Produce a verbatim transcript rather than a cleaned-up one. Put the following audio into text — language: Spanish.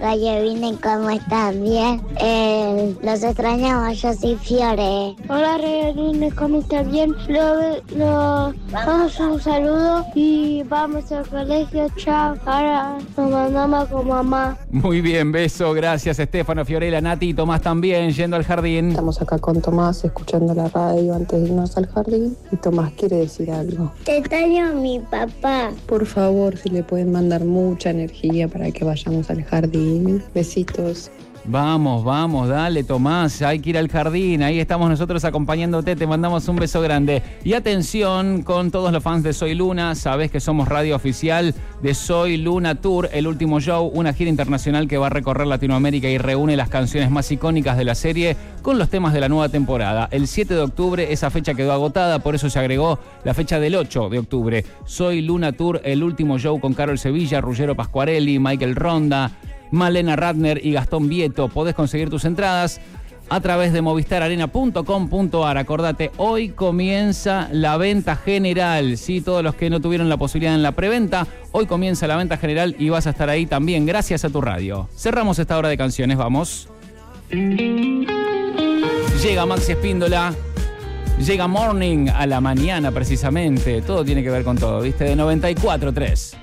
Radio Vine, ¿cómo están? Bien. Eh, los extrañamos, yo soy Fiore. Hola Radio Vine, ¿cómo están? Bien. Lo, lo, vamos un saludo y vamos al colegio. Chao. Ahora nos mandamos con mamá. Muy bien, beso. Gracias, Estefano, Fiorella, Nati y Tomás también, yendo al jardín. Estamos acá con Tomás escuchando la radio antes de irnos al jardín. Y Tomás quiere decir algo. Te extraño a mi papá. Por favor, si le pueden mandar mucha energía para que vayamos al jardín. Besitos. Vamos, vamos, dale, Tomás, hay que ir al jardín, ahí estamos nosotros acompañándote, te mandamos un beso grande. Y atención con todos los fans de Soy Luna, sabés que somos radio oficial de Soy Luna Tour, el último show, una gira internacional que va a recorrer Latinoamérica y reúne las canciones más icónicas de la serie con los temas de la nueva temporada. El siete de octubre esa fecha quedó agotada, por eso se agregó la fecha del ocho de octubre. Soy Luna Tour, el último show con Carol Sevilla, Ruggero Pasquarelli, Michael Ronda, Malena Ratner y Gastón Vieto. Podés conseguir tus entradas a través de movistar arena punto com punto ar. Acordate, hoy comienza la venta general. Sí, todos los que no tuvieron la posibilidad en la preventa, hoy comienza la venta general y vas a estar ahí también gracias a tu radio. Cerramos esta hora de canciones, vamos. Llega Maxi Espíndola. Llega Morning a la mañana precisamente. Todo tiene que ver con todo, ¿viste? De noventa y cuatro punto tres.